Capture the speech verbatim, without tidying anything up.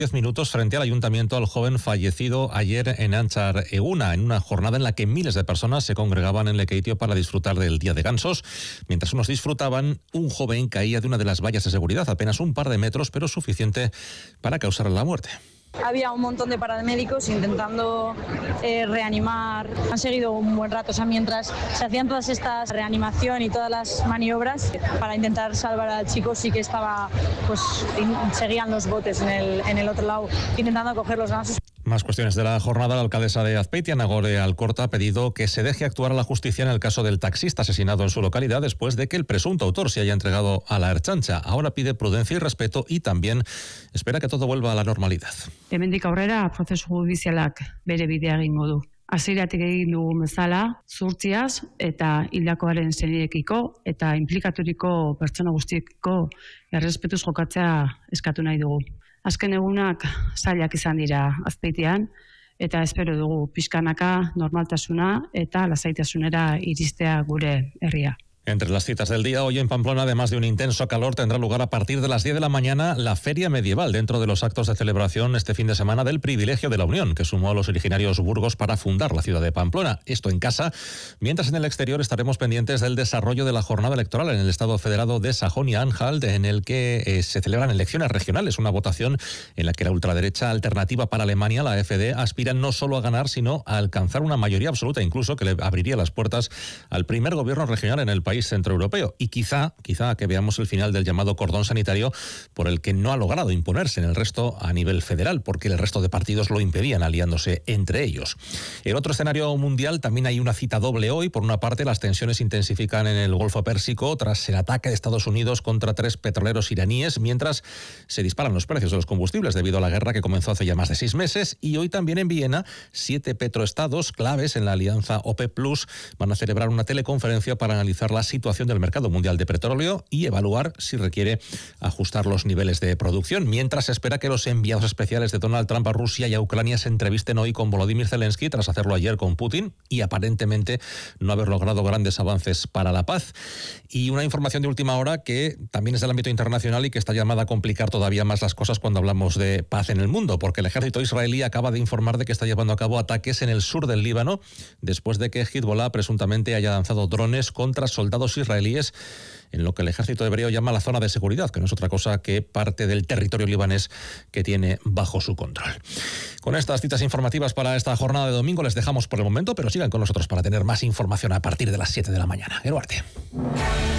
diez minutos frente al ayuntamiento al joven fallecido ayer en Antxar Eguna, en una jornada en la que miles de personas se congregaban en Lekeitio para disfrutar del Día de Gansos. Mientras unos disfrutaban, un joven caía de una de las vallas de seguridad, apenas un par de metros, pero suficiente para causar la muerte. Había un montón de paramédicos intentando eh, reanimar. Han seguido un buen rato, o sea, mientras se hacían todas estas reanimación y todas las maniobras para intentar salvar al chico, sí que estaba, pues, seguían los botes en el, en el otro lado intentando coger los gansos. Más cuestiones de la jornada. La alcaldesa de Azpeitia, Nagore Alcorta, ha pedido que se deje actuar a la justicia en el caso del taxista asesinado en su localidad después de que el presunto autor se haya entregado a la Ertzaintza. Ahora pide prudencia y respeto y también espera que todo vuelva a la normalidad. Hemendik aurrera prozesu judizialak bere bidea egingo du. Hasieratik egin dugun bezala, zuhurtziaz eta hildakoaren senideekiko eta inplikaturiko pertsona guztiekiko errespetuz jokatzea eskatu nahi dugu. Azken egunak zailak izan dira Azpeitian eta espero dugu pixkanaka normaltasuna eta lasaitasunera iristea gure herria. Entre las citas del día, hoy en Pamplona, además de un intenso calor, tendrá lugar a partir de las diez de la mañana la Feria Medieval, dentro de los actos de celebración este fin de semana del Privilegio de la Unión, que sumó a los originarios burgos para fundar la ciudad de Pamplona. Esto en casa, mientras en el exterior estaremos pendientes del desarrollo de la jornada electoral en el Estado Federado de Sajonia-Anhalt, en el que eh, se celebran elecciones regionales, una votación en la que la ultraderecha Alternativa para Alemania, la A F D, aspira no solo a ganar, sino a alcanzar una mayoría absoluta, incluso que le abriría las puertas al primer gobierno regional en el país país centroeuropeo y quizá, quizá que veamos el final del llamado cordón sanitario por el que no ha logrado imponerse en el resto a nivel federal, porque el resto de partidos lo impedían aliándose entre ellos. En otro escenario mundial también hay una cita doble hoy. Por una parte, las tensiones se intensifican en el Golfo Pérsico tras el ataque de Estados Unidos contra tres petroleros iraníes, mientras se disparan los precios de los combustibles debido a la guerra que comenzó hace ya más de seis meses. Y hoy también en Viena, siete petroestados claves en la alianza OPEP Plus van a celebrar una teleconferencia para analizar la situación del mercado mundial de petróleo y evaluar si requiere ajustar los niveles de producción, mientras se espera que los enviados especiales de Donald Trump a Rusia y a Ucrania se entrevisten hoy con Volodymyr Zelensky tras hacerlo ayer con Putin y aparentemente no haber logrado grandes avances para la paz. Y una información de última hora que también es del ámbito internacional y que está llamada a complicar todavía más las cosas cuando hablamos de paz en el mundo, porque el ejército israelí acaba de informar de que está llevando a cabo ataques en el sur del Líbano después de que Hezbollah presuntamente haya lanzado drones contra soldados israelíes en lo que el ejército hebreo llama la zona de seguridad, que no es otra cosa que parte del territorio libanés que tiene bajo su control. Con estas citas informativas para esta jornada de domingo les dejamos por el momento, pero sigan con nosotros para tener más información a partir de las siete de la mañana. Eduardo.